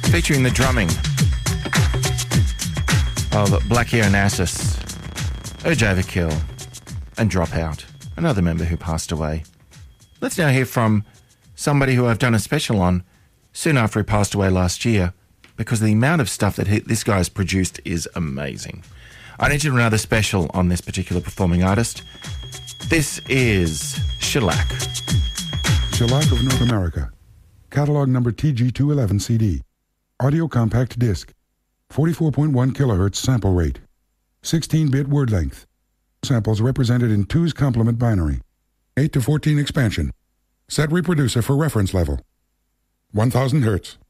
featuring the drumming of Blackie Onassis, Urge Overkill, and Dropout, another member who passed away. Let's now hear from somebody who I've done a special on soon after he passed away last year, because the amount of stuff that this guy's produced is amazing. I need to do another special on this particular performing artist. This is Shellac. Shellac of North America. Catalog number TG211 CD. Audio compact disc. 44.1 kilohertz sample rate. 16-bit word length. Samples represented in 2's complement binary. 8 to 14 expansion. Set reproducer for reference level. 1000 hertz.